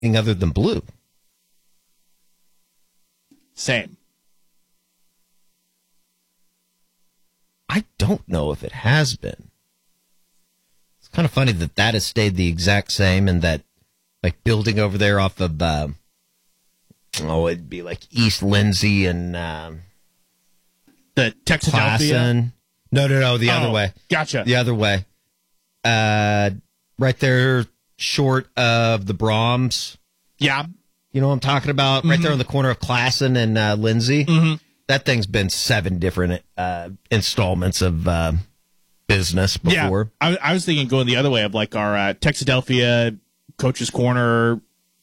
anything other than blue. Same. I don't know if it has been. It's kind of funny that has stayed the exact same, and that, like, building over there off of, it'd be like East Lindsay and the Texadelphia. Classen. No, the other way. Gotcha. The other way. Right there, short of the Brahms. Yeah. You know what I'm talking about? Right there on the corner of Classen and Lindsay. Mm-hmm. That thing's been 7 different installments of business before. Yeah, I was thinking going the other way of like our Texadelphia, Coach's Corner.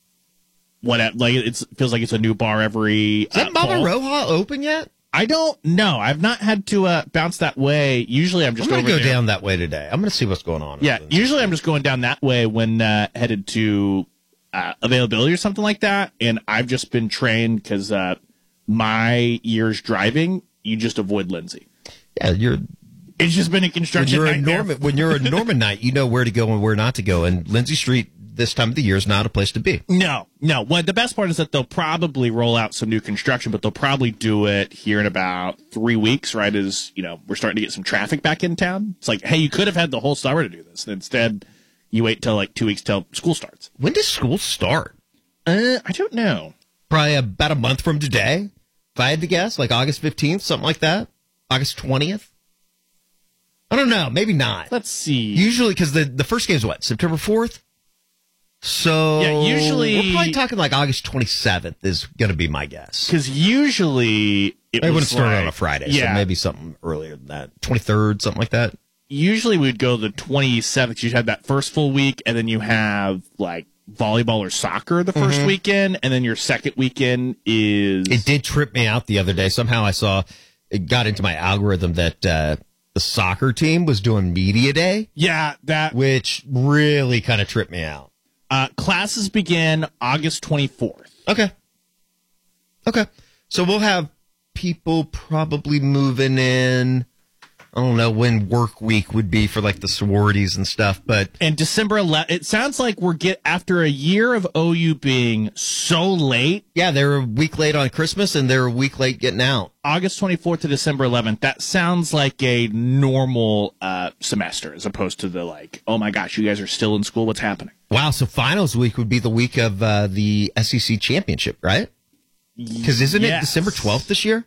It feels like it's a new bar every. Is that Mama Roja open yet? I don't know. I've not had to bounce that way. Usually, I'm just going to go down that way today. I'm going to see what's going on. Yeah, usually I'm just going down that way when headed to availability or something like that. And I've just been trained because my years driving, you just avoid Lindsay. Yeah, it's just been a construction nightmare. When you're a Normanite, you know where to go and where not to go. And Lindsay Street this time of the year is not a place to be. No. Well, the best part is that they'll probably roll out some new construction, but they'll probably do it here in about 3 weeks, right as, we're starting to get some traffic back in town. It's like, hey, you could have had the whole summer to do this. And instead, you wait till like 2 weeks till school starts. When does school start? I don't know. Probably about a month from today, if I had to guess, like August 15th, something like that. August 20th. I don't know. Maybe not. Let's see. Usually, because the first game is what? September 4th? So yeah, usually we're probably talking like August 27th is going to be my guess. Because usually it would start on a Friday, so maybe something earlier than that. 23rd, something like that. Usually we'd go the 27th. You had that first full week, and then you have like volleyball or soccer the first weekend, and then your second weekend is... It did trip me out the other day. Somehow I saw, it got into my algorithm that the soccer team was doing media day. Yeah, which really kind of tripped me out. Classes begin August 24th. Okay. So we'll have people probably moving in. I don't know when work week would be for like the sororities and stuff, but and December 11th. It sounds like after a year of OU being so late. Yeah, they're a week late on Christmas and they're a week late getting out. August 24th to December 11th. That sounds like a normal semester as opposed to the like, oh my gosh, you guys are still in school. What's happening? Wow. So finals week would be the week of the SEC championship, right? Because isn't it December 12th this year?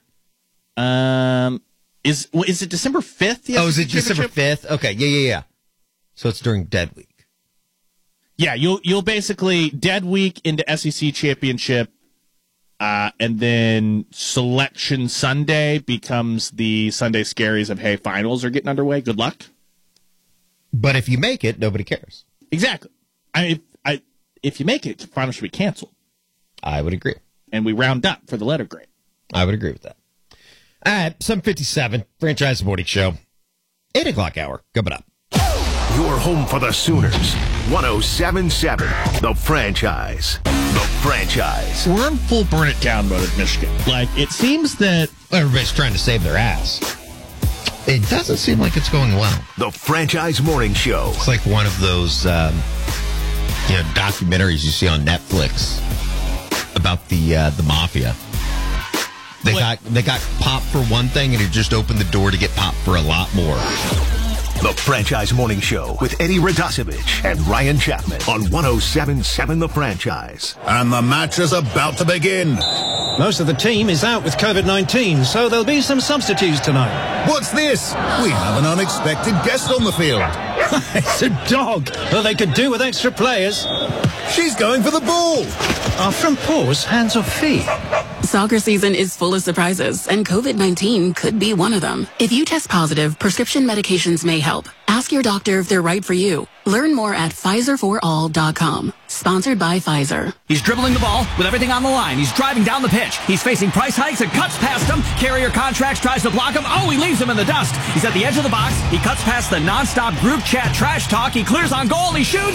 Is it December 5th? Is it December 5th? Okay, yeah. So it's during Dead Week. Yeah, you'll basically Dead Week into SEC championship, and then Selection Sunday becomes the Sunday scaries of hey, finals are getting underway. Good luck. But if you make it, nobody cares. Exactly. If you make it, finals should be canceled. I would agree. And we round up for the letter grade. I would agree with that. All right, 7:57, Franchise Morning Show. 8 o'clock hour, coming up. Your home for the Sooners. 107.7, The Franchise. The Franchise. We're in full burn it down mode at Michigan. Like, it seems that everybody's trying to save their ass. It doesn't seem like it's going well. The Franchise Morning Show. It's like one of those, documentaries you see on Netflix about the mafia. They got popped for one thing, and it just opened the door to get popped for a lot more. The Franchise Morning Show with Eddie Radosevich and Ryan Chapman on 107.7 The Franchise. And the match is about to begin. Most of the team is out with COVID-19, so there'll be some substitutes tonight. What's this? We have an unexpected guest on the field. It's a dog. Well, they could do with extra players. She's going for the ball. Our front paws, hands or feet? Soccer season is full of surprises, and COVID-19 could be one of them. If you test positive, prescription medications may help. Ask your doctor if they're right for you. Learn more at PfizerForAll.com. Sponsored by Pfizer. He's dribbling the ball with everything on the line. He's driving down the pitch. He's facing price hikes and cuts past him. Carrier Contracts tries to block him. Oh, he leaves him in the dust. He's at the edge of the box. He cuts past the nonstop group chat trash talk. He clears on goal. He shoots.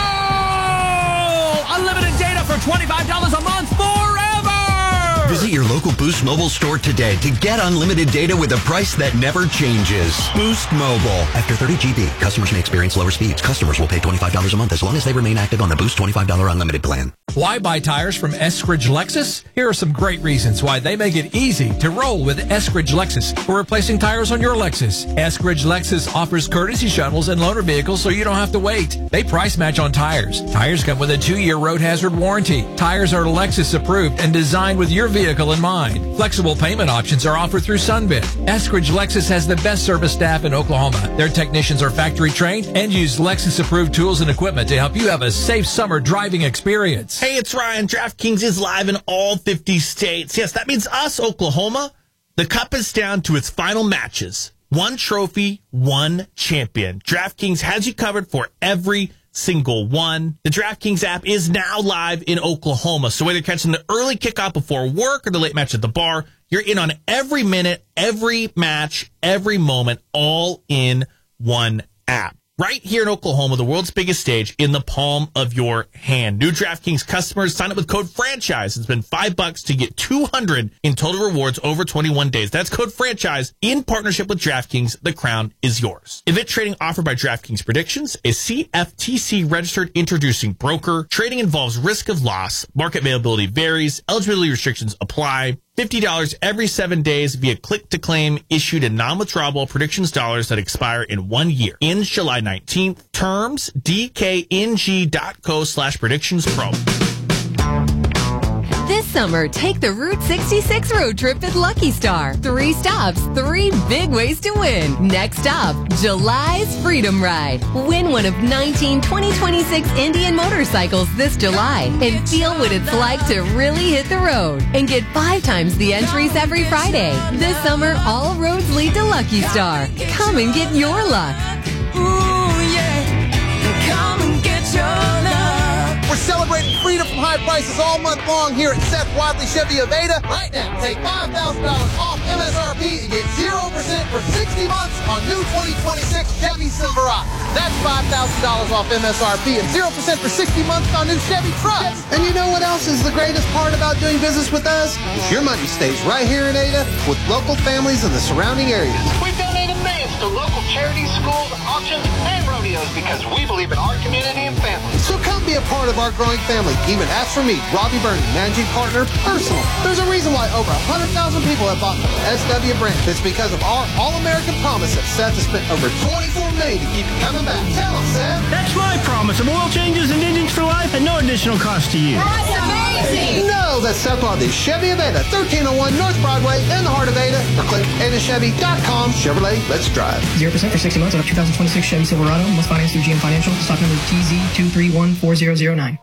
Goal! Unlimited data for $25 a month forever! Visit your local Boost Mobile store today to get unlimited data with a price that never changes. Boost Mobile. After 30 GB, customers may experience lower speeds. Customers will pay $25 a month as long as they remain active on the Boost $25 unlimited plan. Why buy tires from Eskridge Lexus? Here are some great reasons why they make it easy to roll with Eskridge Lexus for replacing tires on your Lexus. Eskridge Lexus offers courtesy shuttles and loaner vehicles so you don't have to wait. They price match on tires. Tires come with a 2-year road hazard warranty. Tires are Lexus approved and designed with your vehicle in mind. Flexible payment options are offered through Sunbit. Eskridge Lexus has the best service staff in Oklahoma. Their technicians are factory trained and use Lexus approved tools and equipment to help you have a safe summer driving experience. Hey, it's Ryan. DraftKings is live in all 50 states. Yes, that means us, Oklahoma. The cup is down to its final matches. 1 trophy, 1 champion. DraftKings has you covered for every single one. The DraftKings app is now live in Oklahoma. So whether you're catching the early kickoff before work or the late match at the bar, you're in on every minute, every match, every moment, all in one app. Right here in Oklahoma, the world's biggest stage, in the palm of your hand. New DraftKings customers sign up with code FRANCHISE and spend $5 to get $200 in total rewards over 21 days. That's code FRANCHISE in partnership with DraftKings. The crown is yours. Event trading offered by DraftKings Predictions, a CFTC registered introducing broker. Trading involves risk of loss. Market availability varies. Eligibility restrictions apply. $50 every 7 days via click-to-claim issued in non-withdrawable predictions dollars that expire in 1 year. Ends July 19th. Terms, dkng.co/predictionspro. This summer, take the Route 66 road trip at Lucky Star. 3 stops, 3 big ways to win. Next stop, July's Freedom Ride. Win one of 19 2026 Indian motorcycles this July and feel what it's like to really hit the road. And get 5 times the entries every Friday. This summer, all roads lead to Lucky Star. Come and get your luck. Ooh, yeah. Come and get your luck. We're celebrating freedom from high prices all month long here at Seth Wadley Chevy of Ada. Right now, take $5,000 off MSRP and get 0% for 60 months on new 2026 Chevy Silverado. That's $5,000 off MSRP and 0% for 60 months on new Chevy trucks. And you know what else is the greatest part about doing business with us? Your money stays right here in Ada with local families in the surrounding areas. We've donated millions to local charities, schools, auctions, and rodeos because we believe in our community and family. So come be a part of our growing family. Even ask for me, Robbie Burney, managing partner, personal. There's a reason why over 100,000 people have bought from the SW brand. It's because of our all-American promise that Seth has spent over $24 million to keep you coming back. Tell him, Seth. That's my promise of oil changes and engines for life at no additional cost to you. That's amazing. No, that's Seth Wadley Chevy of Ada, 1301 North Broadway in the heart of Ada. Or click adachevy.com. Chevrolet, let's drive. 0% for 60 months on a 2026 Chevy Silverado. Must finance through GM Financial. Stock number TZ2314009.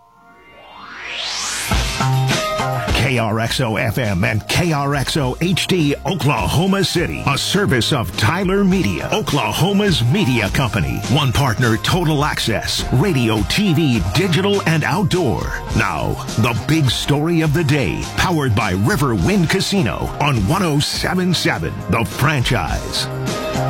KRXO FM and KRXO HD Oklahoma City, a service of Tyler Media, Oklahoma's media company. One partner, Total Access, radio, TV, digital, and outdoor. Now, the big story of the day, powered by River Wind Casino on 107.7 The Franchise.